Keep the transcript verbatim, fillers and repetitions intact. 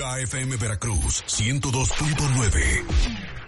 Mega F M Veracruz ciento dos punto nueve.